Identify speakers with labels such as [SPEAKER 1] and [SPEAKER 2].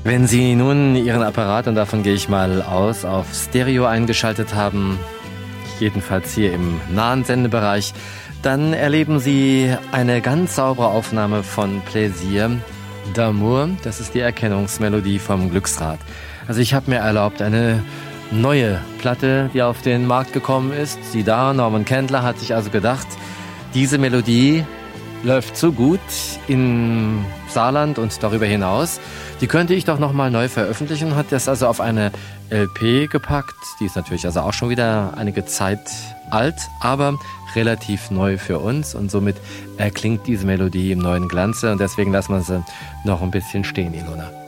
[SPEAKER 1] Wenn Sie nun Ihren Apparat, und davon gehe ich mal aus, auf Stereo eingeschaltet haben, jedenfalls hier im nahen Sendebereich, dann erleben Sie eine ganz saubere Aufnahme von Plaisir d'amour. Das ist die Erkennungsmelodie vom Glücksrad. Also ich habe mir erlaubt, eine neue Platte, die auf den Markt gekommen ist. Sie da, Norman Kendler hat sich also gedacht, diese Melodie läuft so gut in Saarland und darüber hinaus, die könnte ich doch nochmal neu veröffentlichen, hat das also auf eine LP gepackt. Die ist natürlich also auch schon wieder einige Zeit alt, aber relativ neu für uns und somit erklingt diese Melodie im neuen Glanze und deswegen lassen wir sie noch ein bisschen stehen, Ilona.